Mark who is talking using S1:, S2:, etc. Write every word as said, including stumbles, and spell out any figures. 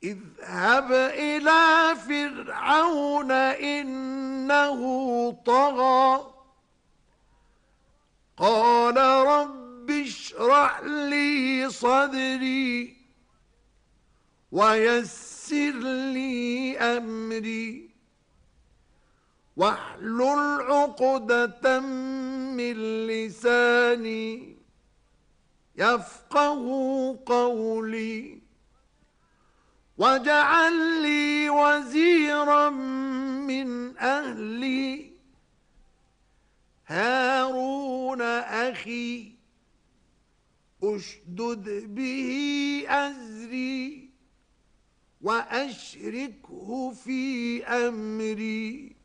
S1: اذهب إلى فرعون إنه طغى قال رب اشرح لي صدري ويسر لي أمري واحلل عقدة من لساني يفقه قولي واجعل لي وزيرا من أهلي هارون أخي أشدد به أزري وأشركه في أمري